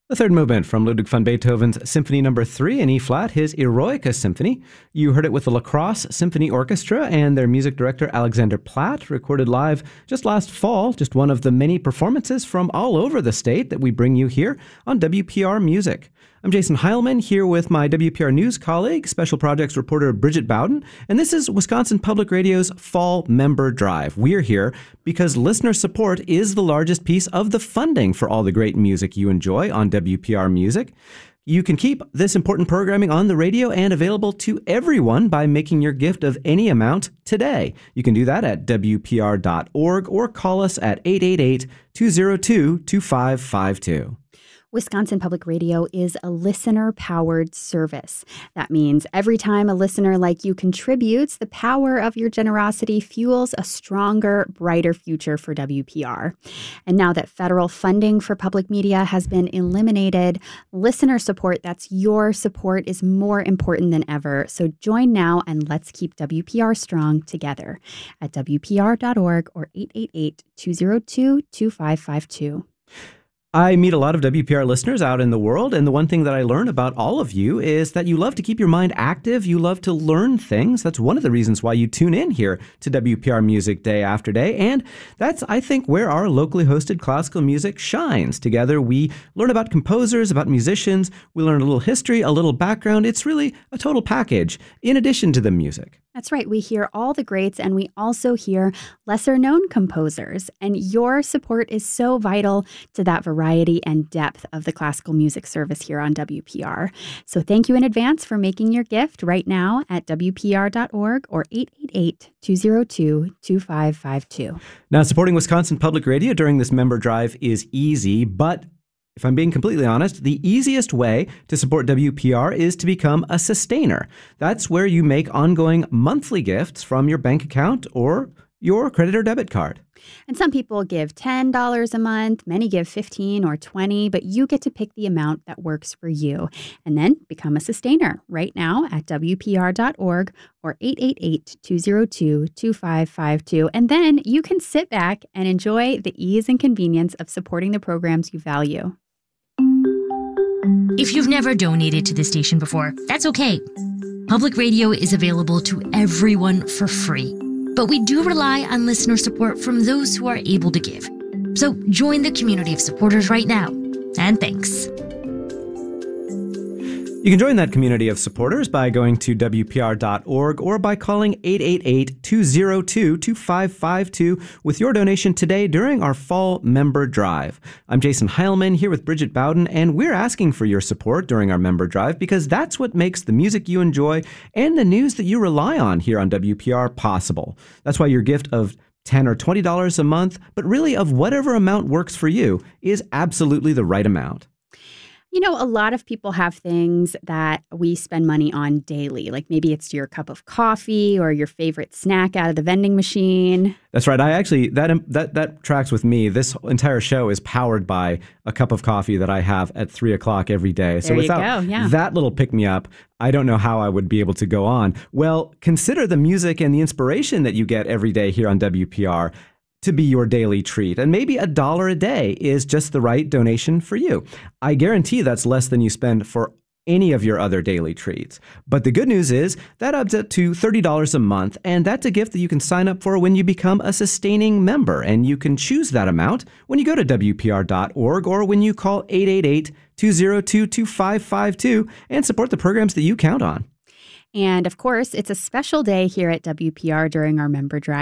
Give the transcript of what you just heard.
The third movement from Ludwig van Beethoven's Symphony No. 3 in E-flat, his Eroica Symphony. You heard it with the La Crosse Symphony Orchestra and their music director Alexander Platt, recorded live just last fall, just one of the many performances from all over the state that we bring you here on WPR Music. I'm Jason Heilman, here with my WPR News colleague, Special Projects reporter Bridget Bowden, and this is Wisconsin Public Radio's Fall Member Drive. We're here because listener support is the largest piece of the funding for all the great music you enjoy on WPR Music. You can keep this important programming on the radio and available to everyone by making your gift of any amount today. You can do that at WPR.org or call us at 888-202-2552. Wisconsin Public Radio is a listener-powered service. That means every time a listener like you contributes, the power of your generosity fuels a stronger, brighter future for WPR. And now that federal funding for public media has been eliminated, listener support, that's your support, is more important than ever. So join now and let's keep WPR strong together at WPR.org or 888-202-2552. I meet a lot of WPR listeners out in the world, and the one thing that I learn about all of you is that you love to keep your mind active. You love to learn things. That's one of the reasons why you tune in here to WPR Music day after day, and that's, I think, where our locally hosted classical music shines. Together, we learn about composers, about musicians. We learn a little history, a little background. It's really a total package in addition to the music. That's right. We hear all the greats, and we also hear lesser-known composers. And your support is so vital to that variety and depth of the classical music service here on WPR. So thank you in advance for making your gift right now at WPR.org or 888-202-2552. Now, supporting Wisconsin Public Radio during this member drive is easy, but if I'm being completely honest, the easiest way to support WPR is to become a sustainer. That's where you make ongoing monthly gifts from your bank account or your credit or debit card. And some people give $10 a month, many give $15 or $20, but you get to pick the amount that works for you. And then become a sustainer right now at WPR.org or 888-202-2552. And then you can sit back and enjoy the ease and convenience of supporting the programs you value. If you've never donated to the station before, that's okay. Public radio is available to everyone for free. But we do rely on listener support from those who are able to give. So join the community of supporters right now. And thanks. You can join that community of supporters by going to WPR.org or by calling 888-202-2552 with your donation today during our Fall Member Drive. I'm Jason Heilman here with Bridget Bowden, and we're asking for your support during our Member Drive because that's what makes the music you enjoy and the news that you rely on here on WPR possible. That's why your gift of $10 or $20 a month, but really of whatever amount works for you, is absolutely the right amount. You know, a lot of people have things that we spend money on daily, like maybe it's your cup of coffee or your favorite snack out of the vending machine. That's right. I actually, that tracks with me. This entire show is powered by a cup of coffee that I have at 3 o'clock every day. So without that little pick-me-up, I don't know how I would be able to go on. Well, consider the music and the inspiration that you get every day here on WPR to be your daily treat. And maybe $1 a day is just the right donation for you. I guarantee that's less than you spend for any of your other daily treats. But the good news is that adds up to $30 a month, and that's a gift that you can sign up for when you become a sustaining member. And you can choose that amount when you go to WPR.org or when you call 888-202-2552 and support the programs that you count on. And of course, it's a special day here at WPR during our member drive.